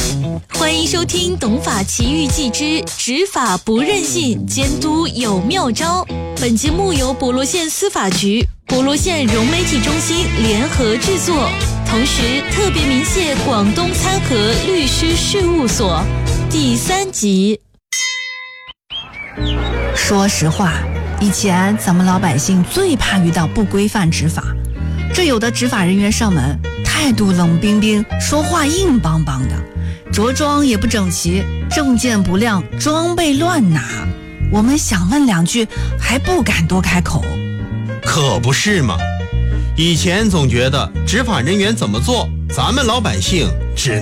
欢迎收听《懂法奇遇记之执法不任性，监督有妙招》。本节目由博罗县司法局、博罗县融媒体中心联合制作，同时特别鸣谢广东参和律师事务所。第3集。 说实话，以前咱们老百姓最怕遇到不规范执法，这有的执法人员上门，态度冷冰冰，说话硬邦邦的，着装也不整齐，证件不亮，装备乱拿，我们想问两句还不敢多开口。 可不是嘛，以前总觉得执法人员怎么做，咱们老百姓只